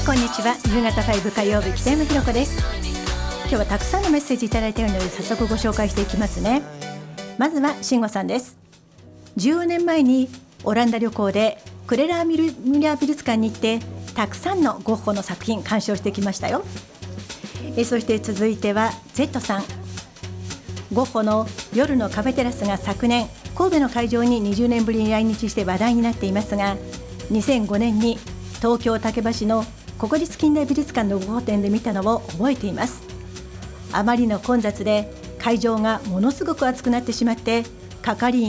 こんにちは。夕方5火曜日、北山ひろ子です。今日はたくさんのメッセージいただいているので早速ご紹介していきますね。まずは慎吾さんです。14年前にオランダ旅行でクレラーミュラー美術館に行ってたくさんのゴッホの作品鑑賞してきましたよ。そして続いては Z さん。ゴッホの夜のカフェテラスが昨年神戸の会場に20年ぶりに来日して話題になっていますが、2005年に東京竹橋の国立近代美術館のゴッホ展で見たのを覚えています。あまりの混雑で会場がものすごく暑くなってしまって、係員